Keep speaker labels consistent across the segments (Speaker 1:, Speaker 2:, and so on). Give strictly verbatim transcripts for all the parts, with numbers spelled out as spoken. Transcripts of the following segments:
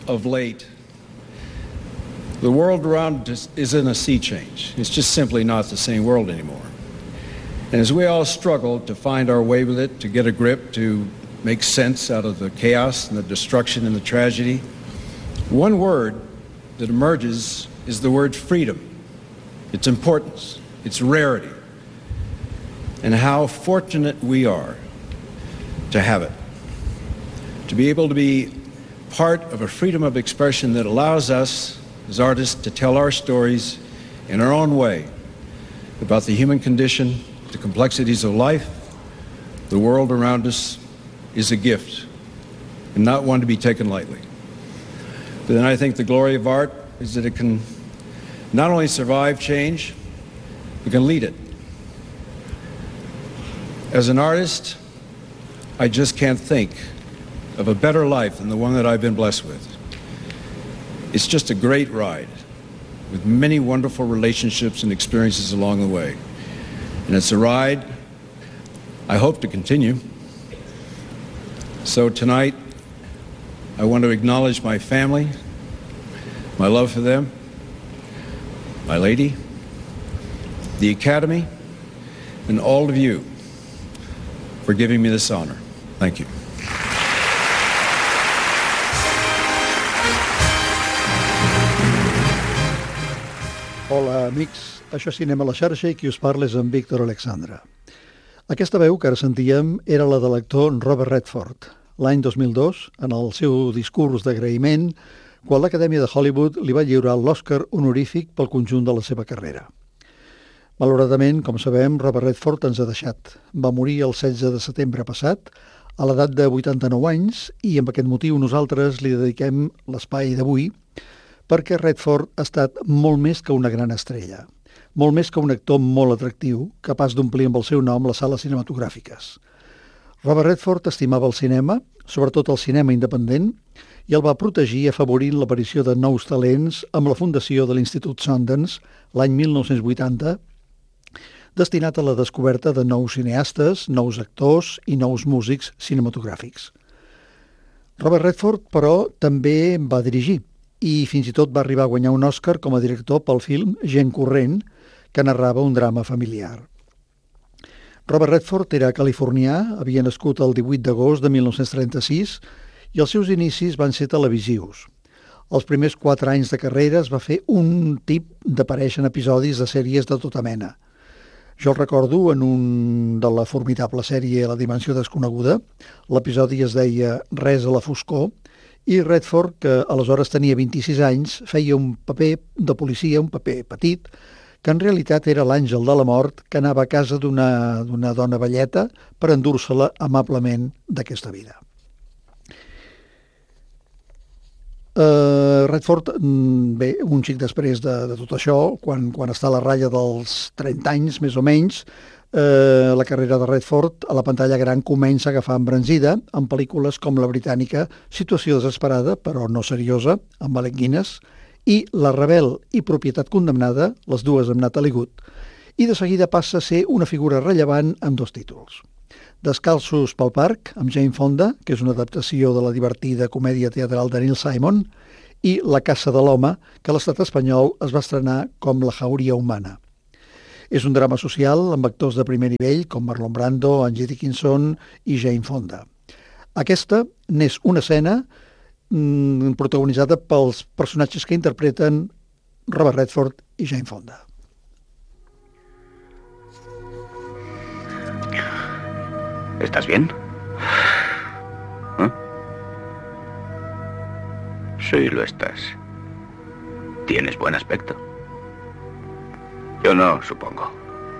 Speaker 1: of late, the world around us is in a sea change. It's just simply not the same world anymore. And as we all struggle to find our way with it, to get a grip, to make sense out of the chaos and the destruction and the tragedy, one word that emerges is the word freedom, its importance, its rarity, and how fortunate we are to have it, to be able to be part of a freedom of expression that allows us as artists to tell our stories in our own way about the human condition, the complexities of life. The world around us is a gift and not one to be taken lightly. But then I think the glory of art is that it can not only survive change, it can lead it. As an artist, I just can't think of a better life than the one that I've been blessed with. It's just a great ride with many wonderful relationships and experiences along the way. And it's a ride I hope to continue. So tonight, I want to acknowledge my family, my love for them, my lady, the Academy, and all of you for giving me this honor. Thank you.
Speaker 2: Hola, amics. Això és Cinema a la xarxa i qui us parla és en Víctor Alexandra. Aquesta veu que ara sentíem era la de l'actor Robert Redford, l'any dos mil dos, en el seu discurs d'agraïment, quan l'Acadèmia de Hollywood li va lliurar l'Oscar honorífic pel conjunt de la seva carrera. Malauradament, com sabem, Robert Redford ens ha deixat. Va morir el setze de setembre passat, a l'edat de vuitanta-nou anys, i amb aquest motiu nosaltres li dediquem l'espai d'avui, perquè Redford ha estat molt més que una gran estrella, molt més que un actor molt atractiu, capaç d'omplir amb el seu nom les sales cinematogràfiques. Robert Redford estimava el cinema, sobretot el cinema independent, i el va protegir afavorint l'aparició de nous talents amb la fundació de l'Institut Sundance l'any mil nou-cents vuitanta, destinat a la descoberta de nous cineastes, nous actors i nous músics cinematogràfics. Robert Redford, però, també va dirigir i fins i tot va arribar a guanyar un Oscar com a director pel film Gent corrent, que narrava un drama familiar. Robert Redford era californià, havia nascut el divuit d'agost de mil nou-cents trenta-sis i els seus inicis van ser televisius. Els primers quatre anys de carrera es va fer un tip d'aparèixer en episodis de sèries de tota mena. Jo el recordo en un de la formidable sèrie La dimensió desconeguda. L'episodi es deia Res a la foscor, i Redford, que aleshores tenia vint-i-sis anys, feia un paper de policia, un paper petit, que en realitat era l'àngel de la mort que anava a casa d'una d'una dona velleta per endur-se-la amablement d'aquesta vida. Uh, Redford, bé, un xic després de, de tot això, quan, quan està a la ratlla dels trenta anys, més o menys, uh, la carrera de Redford a la pantalla gran comença a agafar embranzida en pel·lícules com la britànica Situació desesperada, però no seriosa, amb Alec Guinness, i La rebel i Propietat condemnada, les dues amb Natalie Wood, i de seguida passa a ser una figura rellevant amb dos títols. Descalços pel parc, amb Jane Fonda, que és una adaptació de la divertida comèdia teatral de Neil Simon, i La caça de l'home, que a l'estat espanyol es va estrenar com La jauria humana. És un drama social amb actors de primer nivell com Marlon Brando, Angie Dickinson i Jane Fonda. Aquesta n'és una escena mmm, protagonitzada pels personatges que interpreten Robert Redford i Jane Fonda.
Speaker 3: ¿Estás bien? ¿Eh? Sí, lo estás. Tienes buen aspecto. Yo no, supongo.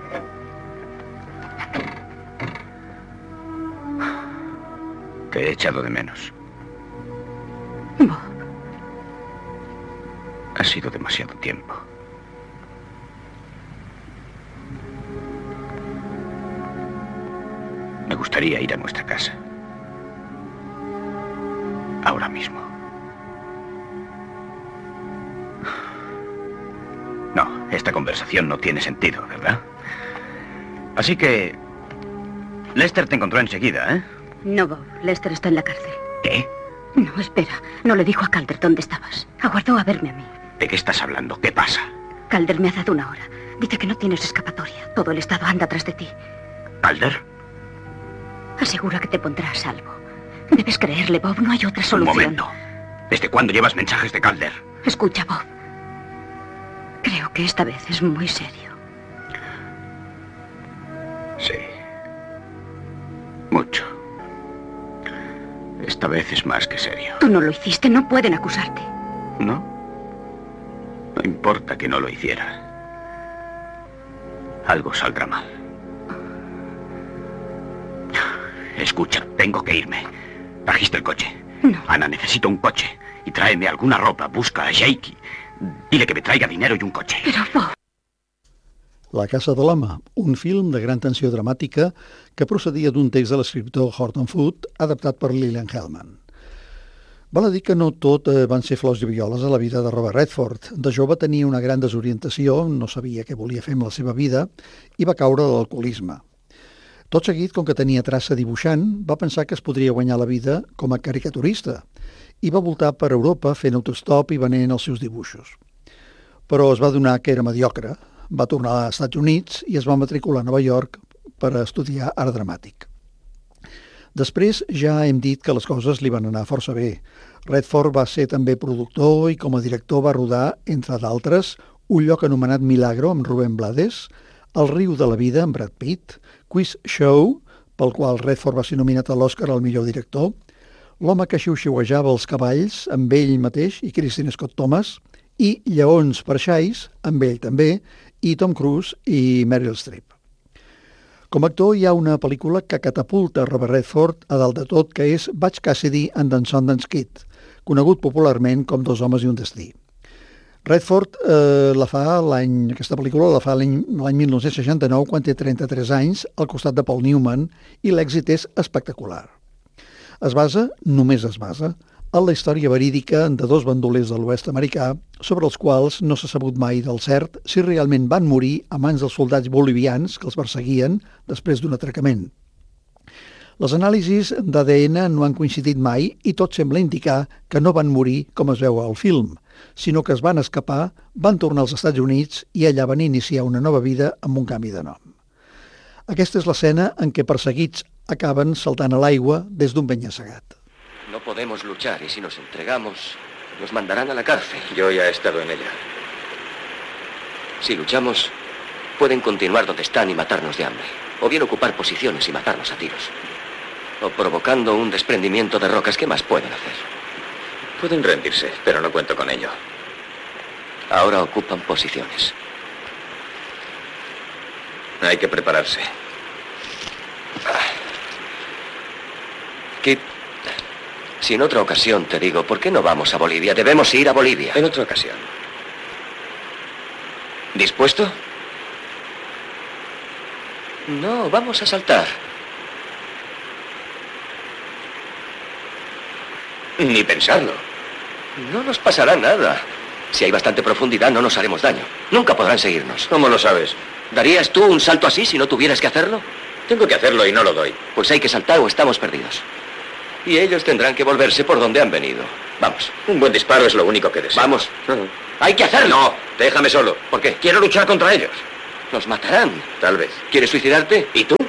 Speaker 3: Te he echado de menos.
Speaker 4: Bob.
Speaker 3: Ha sido demasiado tiempo. Me gustaría ir a nuestra casa. Ahora mismo. No, esta conversación no tiene sentido, ¿verdad? Así que... Lester te encontró enseguida, ¿eh?
Speaker 4: No, Bob. Lester está en la cárcel.
Speaker 3: ¿Qué?
Speaker 4: No, espera. No le dijo a Calder dónde estabas. Aguardó a verme a mí.
Speaker 3: ¿De qué estás hablando? ¿Qué pasa?
Speaker 4: Calder me ha dado una hora. Dice que no tienes escapatoria. Todo el estado anda tras de ti.
Speaker 3: ¿Calder?
Speaker 4: Asegura que te pondrá a salvo. Debes creerle, Bob. No hay otra solución.
Speaker 3: Un momento. ¿Desde cuándo llevas mensajes de Calder?
Speaker 4: Escucha, Bob. Creo que esta vez es muy serio.
Speaker 3: Sí. Mucho. Esta vez es más que serio.
Speaker 4: Tú no lo hiciste. No pueden acusarte.
Speaker 3: ¿No? No importa que no lo hiciera. Algo saldrá mal. Escucha, tengo que irme. ¿Trajiste el coche?
Speaker 4: No.
Speaker 3: Ana, necesito un coche. Y tráeme alguna ropa. Busca a Jakey. Dile que me traiga dinero y un coche.
Speaker 4: Però, Bob...
Speaker 2: La Casa de l'Home, un film de gran tensió dramàtica que procedia d'un text de l'escriptor Horton Foote, adaptat per Lillian Hellman. Val a dir que no tot eh, van ser flors i violes a la vida de Robert Redford. De jove tenia una gran desorientació, no sabia què volia fer amb la seva vida i va caure a l'alcoholisme. Tot seguit, com que tenia traça dibuixant, va pensar que es podria guanyar la vida com a caricaturista i va voltar per Europa fent autostop i venent els seus dibuixos. Però es va adonar que era mediocre, va tornar als Estats Units i es va matricular a Nova York per a estudiar art dramàtic. Després ja hem dit que les coses li van anar força bé. Redford va ser també productor i com a director va rodar, entre d'altres, Un lloc anomenat Milagro amb Rubén Blades, El riu de la vida amb Brad Pitt, Quiz Show, pel qual Redford va ser nominat a l'Oscar al millor director, L'home que xiu-xiuejava els cavalls amb ell mateix i Kristen Scott Thomas, i Lleons per xais, amb ell també, i Tom Cruise i Meryl Streep. Com a actor hi ha una pel·lícula que catapulta Robert Redford a dalt de tot, que és Butch Cassidy and the Sundance Kid, conegut popularment com Dos homes i un destí. Redford eh, la fa l'any, aquesta pel·lícula la fa l'any mil nou-cents seixanta-nou, quan té trenta-tres anys, al costat de Paul Newman, i l'èxit és espectacular. Es basa, només es basa, en la història verídica de dos bandolers de l'oest americà, sobre els quals no s'ha sabut mai del cert si realment van morir a mans dels soldats bolivians que els perseguien després d'un atracament. Les anàlisis d'A D N no han coincidit mai i tot sembla indicar que no van morir com es veu al film, sinó que es van escapar, van tornar als Estats Units i allà van iniciar una nova vida amb un canvi de nom. Aquesta és l'escena en què perseguits acaben saltant a l'aigua des d'un penya-segat.
Speaker 5: No podemos luchar y si nos entregamos, nos mandarán a la cárcel.
Speaker 6: Yo ya he estado en ella.
Speaker 5: Si luchamos, pueden continuar donde están y matarnos de hambre. O bien ocupar posiciones y matarnos a tiros. O provocando un desprendimiento de rocas. ¿Qué más pueden hacer?
Speaker 6: Pueden rendirse, pero no cuento con ello.
Speaker 5: Ahora ocupan posiciones.
Speaker 6: Hay que prepararse.
Speaker 5: Kit, si en otra ocasión te digo, ¿por qué no vamos a Bolivia? Debemos ir a Bolivia.
Speaker 6: En otra ocasión.
Speaker 5: ¿Dispuesto? No, vamos a saltar.
Speaker 6: Ni pensarlo.
Speaker 5: No nos pasará nada. Si hay bastante profundidad, no nos haremos daño. Nunca podrán seguirnos.
Speaker 6: ¿Cómo lo sabes?
Speaker 5: ¿Darías tú un salto así si no tuvieras que hacerlo?
Speaker 6: Tengo que hacerlo y no lo doy.
Speaker 5: Pues hay que saltar o estamos perdidos. Y ellos tendrán que volverse por donde han venido. Vamos.
Speaker 6: Un buen disparo es lo único que deseo.
Speaker 5: Vamos.
Speaker 6: Uh-huh.
Speaker 5: ¡Hay que hacerlo!
Speaker 6: No, déjame solo.
Speaker 5: ¿Por qué?
Speaker 6: Quiero luchar contra ellos.
Speaker 5: Nos matarán.
Speaker 6: Tal vez.
Speaker 5: ¿Quieres suicidarte?
Speaker 6: ¿Y tú?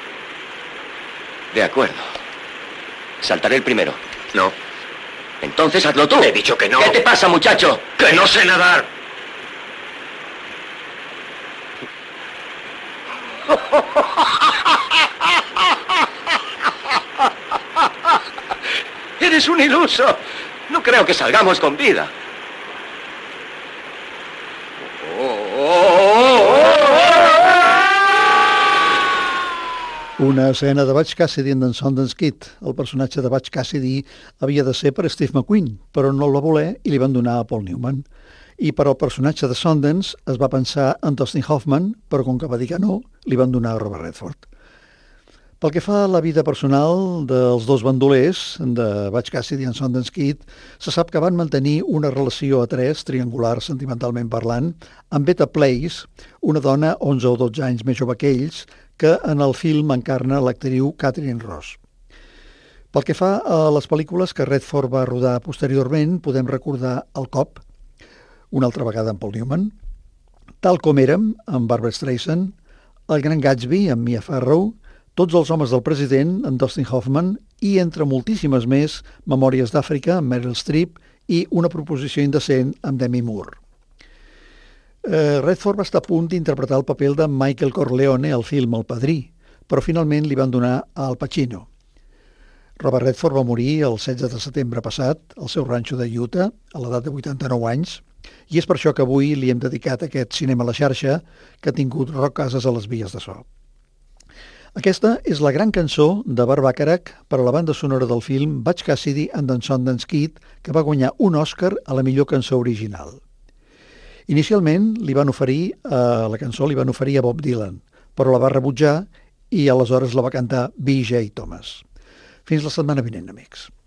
Speaker 5: De acuerdo. Saltaré el primero.
Speaker 6: No.
Speaker 5: Entonces hazlo tú.
Speaker 6: He dicho que no.
Speaker 5: ¿Qué te pasa, muchacho?
Speaker 6: ¡Que no sé nadar!
Speaker 5: ¡Eres un iluso! No creo que salgamos con vida.
Speaker 2: Una escena de Butch Cassidy en The Sundance Kid. El personatge de Butch Cassidy havia de ser per Steve McQueen, però no el va voler i li van donar a Paul Newman. I per al personatge de Sundance es va pensar en Dustin Hoffman, però com que va dir que no, li van donar a Robert Redford. Pel que fa a la vida personal dels dos bandolers, de Butch Cassidy i Sundance Kid, se sap que van mantenir una relació a tres, triangular sentimentalment parlant, amb Betta Place, una dona onze o dotze anys més jove que ells, que en el film encarna l'actriu Catherine Ross. Pel que fa a les pel·lícules que Redford va rodar posteriorment, podem recordar El cop, una altra vegada amb Paul Newman, Tal com érem, amb Barbra Streisand, El gran Gatsby, amb Mia Farrow, Tots els homes del president, amb Dustin Hoffman, i entre moltíssimes més, Memòries d'Àfrica, amb Meryl Streep, i Una proposició indecent, amb Demi Moore. Eh, Redford va estar a punt d'interpretar el paper de Michael Corleone al film El Padrí, però finalment li van donar a Al Pacino. Robert Redford va morir el setze de setembre passat al seu ranxo de Utah, a l'edat de vuitanta-nou anys, i és per això que avui li hem dedicat aquest Cinema a la xarxa que ha tingut Roc Casas a les vies de so. Aquesta és la gran cançó de Burt Bacharach per a la banda sonora del film Butch Cassidy and the Sundance Kid, que va guanyar un Oscar a la millor cançó original. Inicialment li van oferir, eh, la cançó li van oferir a Bob Dylan, però la va rebutjar i aleshores la va cantar B J Thomas. Fins la setmana vinent, amics.